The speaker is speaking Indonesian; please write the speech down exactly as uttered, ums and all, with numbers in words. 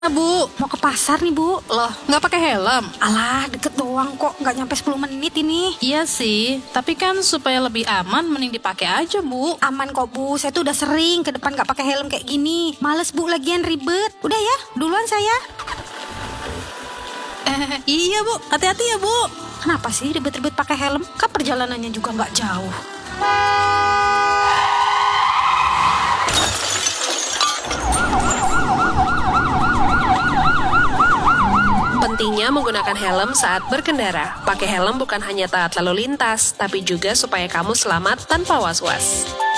Bu, Mau ke pasar nih, Bu. loh nggak pakai helm? Alah, deket doang kok. Nggak nyampe sepuluh menit ini. Iya sih, tapi kan supaya lebih aman mending dipakai aja, Bu. Aman kok, Bu. Saya tuh udah sering ke depan nggak pakai helm kayak gini. Males, Bu, lagian ribet. Udah ya, duluan saya. Eh, iya, Bu. Hati-hati ya, Bu. Kenapa sih ribet-ribet pakai helm? Kan perjalanannya juga nggak jauh. Pentingnya menggunakan helm saat berkendara. Pakai helm bukan hanya taat lalu lintas, tapi juga supaya kamu selamat tanpa was-was.